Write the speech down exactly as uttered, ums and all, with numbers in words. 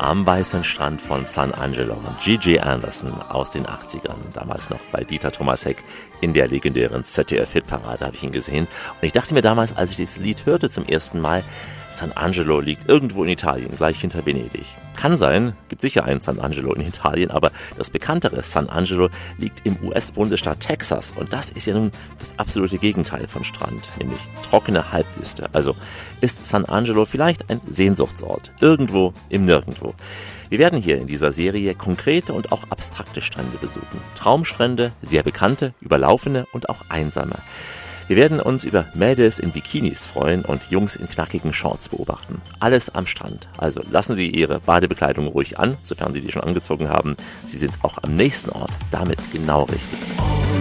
am weißen Strand von San Angelo. Gigi Anderson aus den achtzigern, damals noch bei Dieter Thomas Heck in der legendären Z D F-Hitparade habe ich ihn gesehen. Und ich dachte mir damals, als ich dieses Lied hörte zum ersten Mal, San Angelo liegt irgendwo in Italien, gleich hinter Venedig. Kann sein, gibt sicher einen San Angelo in Italien, aber das bekanntere San Angelo liegt im U S-Bundesstaat Texas. Und das ist ja nun das absolute Gegenteil von Strand, nämlich trockene Halbwüste. Also ist San Angelo vielleicht ein Sehnsuchtsort, irgendwo im Nirgendwo. Wir werden hier in dieser Serie konkrete und auch abstrakte Strände besuchen. Traumstrände, sehr bekannte, überlaufene und auch einsame. Wir werden uns über Mädels in Bikinis freuen und Jungs in knackigen Shorts beobachten. Alles am Strand. Also lassen Sie Ihre Badebekleidung ruhig an, sofern Sie die schon angezogen haben. Sie sind auch am nächsten Ort damit genau richtig.